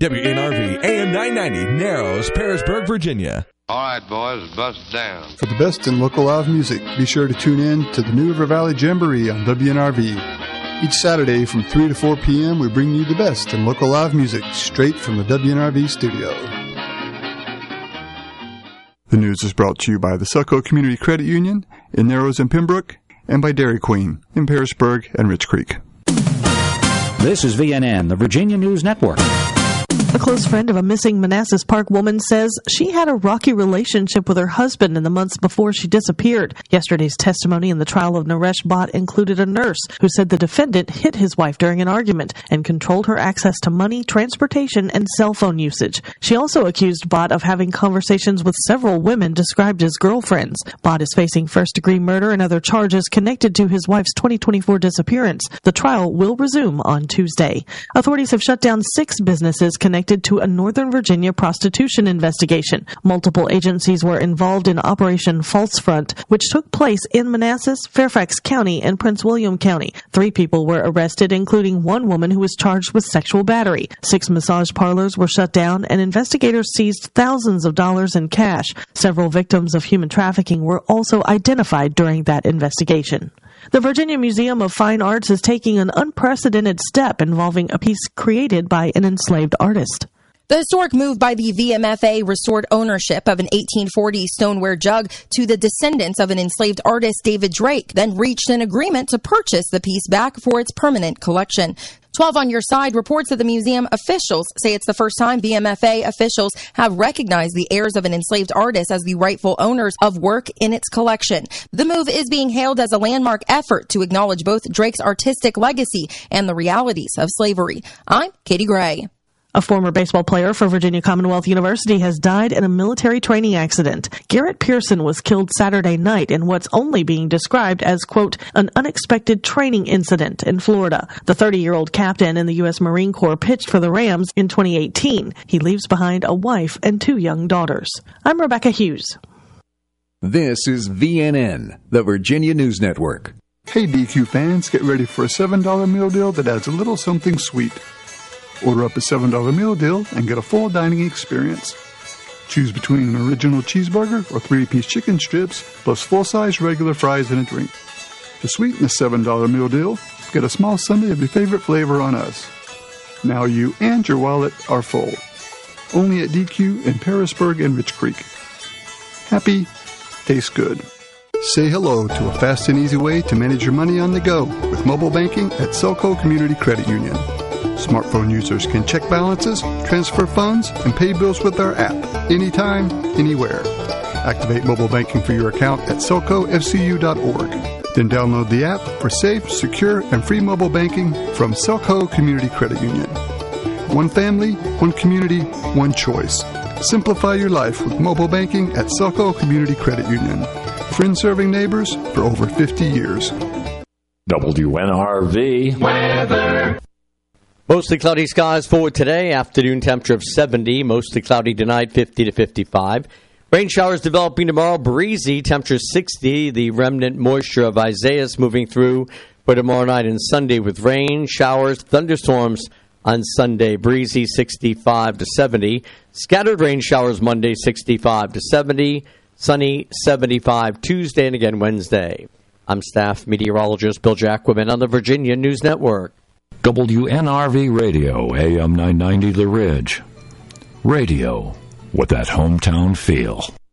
WNRV AM 990, Narrows, Parisburg, Virginia. All right, boys, bust down. For the best in local live music, be sure to tune in to the New River Valley Jamboree on WNRV. Each Saturday from 3 to 4 p.m., we bring you the best in local live music straight from the WNRV studio. The news is brought to you by the Selco Community Credit Union in Narrows and Pembroke, and by Dairy Queen in Parisburg and Rich Creek. This is VNN, the Virginia News Network. A close friend of a missing Manassas Park woman says she had a rocky relationship with her husband in the months before she disappeared. Yesterday's testimony in the trial of Naresh Bhatt included a nurse who said the defendant hit his wife during an argument and controlled her access to money, transportation, and cell phone usage. She also accused Bhatt of having conversations with several women described as girlfriends. Bhatt is facing first-degree murder and other charges connected to his wife's 2024 disappearance. The trial will resume on Tuesday. Authorities have shut down 6 businesses connected to a Northern Virginia prostitution investigation. Multiple agencies were involved in Operation False Front, which took place in Manassas, Fairfax County, and Prince William County. 3 people were arrested, including one woman who was charged with sexual battery. 6 massage parlors were shut down, and investigators seized thousands of dollars in cash. Several victims of human trafficking were also identified during that investigation. The Virginia Museum of Fine Arts is taking an unprecedented step involving a piece created by an enslaved artist. The historic move by the VMFA restored ownership of an 1840 stoneware jug to the descendants of an enslaved artist, David Drake, then reached an agreement to purchase the piece back for its permanent collection. 12 on Your Side reports that the museum officials say it's the first time VMFA officials have recognized the heirs of an enslaved artist as the rightful owners of work in its collection. The move is being hailed as a landmark effort to acknowledge both Drake's artistic legacy and the realities of slavery. I'm Katie Gray. A former baseball player for Virginia Commonwealth University has died in a military training accident. Garrett Pearson was killed Saturday night in what's only being described as, quote, an unexpected training incident in Florida. The 30-year-old captain in the U.S. Marine Corps pitched for the Rams in 2018. He leaves behind a wife and 2 young daughters. I'm Rebecca Hughes. This is VNN, the Virginia News Network. Hey DQ fans, get ready for a $7 meal deal that adds a little something sweet. Order up a $7 meal deal and get a full dining experience. Choose between an original cheeseburger or 3-piece chicken strips, plus full-size regular fries and a drink. To sweeten the $7 meal deal, get a small sundae of your favorite flavor on us. Now you and your wallet are full. Only at DQ in Parisburg and Rich Creek. Happy, tastes good. Say hello to a fast and easy way to manage your money on the go with mobile banking at Selco Community Credit Union. Smartphone users can check balances, transfer funds, and pay bills with our app anytime, anywhere. Activate mobile banking for your account at selcofcu.org. Then download the app for safe, secure, and free mobile banking from Selco Community Credit Union. One family, one community, one choice. Simplify your life with mobile banking at Selco Community Credit Union. Friends serving neighbors for over 50 years. WNRV weather. Mostly cloudy skies for today. Afternoon temperature of 70. Mostly cloudy tonight, 50 to 55. Rain showers developing tomorrow. Breezy, temperature 60. The remnant moisture of Isaias moving through for tomorrow night and Sunday with rain, showers, thunderstorms on Sunday. Breezy, 65 to 70. Scattered rain showers Monday, 65 to 70. Sunny, 75 Tuesday and again Wednesday. I'm staff meteorologist Bill Jacquemin on the Virginia News Network. WNRV Radio, AM 990 The Ridge. Radio with that hometown feel.